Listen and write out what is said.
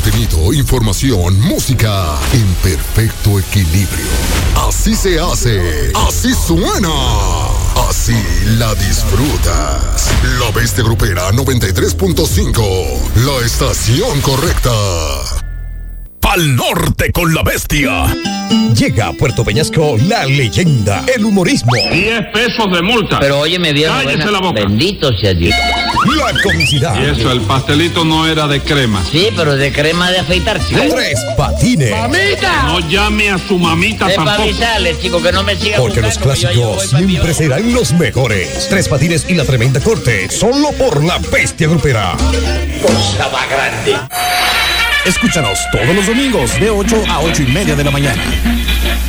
contenido, información, música en perfecto equilibrio. Así se hace, así suena, así la disfrutas. La Bestia Grupera 93.5, la estación correcta. Al norte con la bestia. Llega a Puerto Peñasco la leyenda, el humorismo. 10 pesos de multa. Pero óyeme bien, cállese la boca. Bendito sea Dios. La comicidad. Y eso, el pastelito no era de crema. Sí, pero de crema de afeitar, chico. Tres Patines. ¡Mamita! No llame a su mamita Es para tampoco. avisarle, chico, que no me siga Porque los buscando, clásicos siempre serán los mejores. Tres Patines y la Tremenda Corte, solo por la Bestia Grupera. Cosa más grande. Escúchanos todos los domingos de 8 a 8:30 de la mañana.